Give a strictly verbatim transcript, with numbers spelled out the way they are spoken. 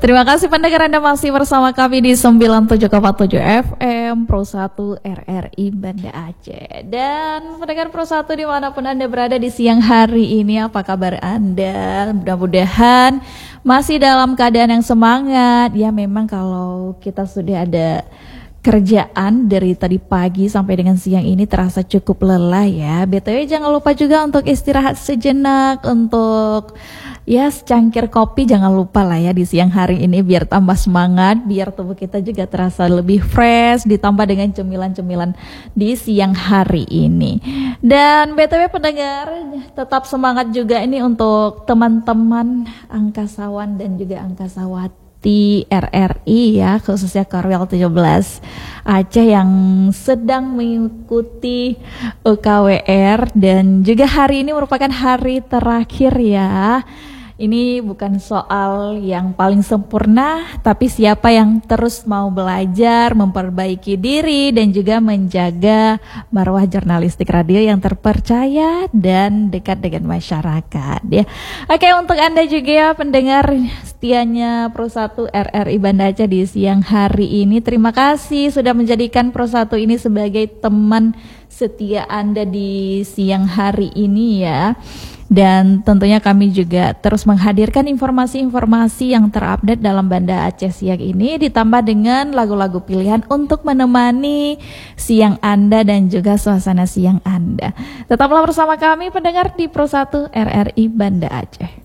Terima kasih pendengar, Anda masih bersama kami di sembilan puluh tujuh koma tujuh F M Pro satu R R I Banda Aceh. Dan pendengar Pro satu dimanapun Anda berada di siang hari ini, apa kabar Anda? Mudah-mudahan masih dalam keadaan yang semangat. Ya memang kalau kita sudah ada kerjaan dari tadi pagi sampai dengan siang ini terasa cukup lelah ya. B T W jangan lupa juga untuk istirahat sejenak, untuk ya secangkir kopi jangan lupa lah ya di siang hari ini biar tambah semangat, biar tubuh kita juga terasa lebih fresh ditambah dengan cemilan-cemilan di siang hari ini. Dan B T W pendengar tetap semangat juga ini untuk teman-teman angkasawan dan juga angkasawati R R I ya, khususnya Korwil tujuh belas Aceh yang sedang mengikuti U K W R, dan juga hari ini merupakan hari terakhir ya. Ini bukan soal yang paling sempurna, tapi siapa yang terus mau belajar, memperbaiki diri, dan juga menjaga marwah jurnalistik radio yang terpercaya dan dekat dengan masyarakat ya. Oke, untuk Anda juga ya pendengar setianya Pro satu R R I Banda Aceh di siang hari ini, terima kasih sudah menjadikan Pro satu ini sebagai teman setia Anda di siang hari ini ya. Dan tentunya kami juga terus menghadirkan informasi-informasi yang terupdate dalam Banda Aceh siang ini, ditambah dengan lagu-lagu pilihan untuk menemani siang Anda dan juga suasana siang Anda. Tetaplah bersama kami pendengar di Pro satu R R I Banda Aceh.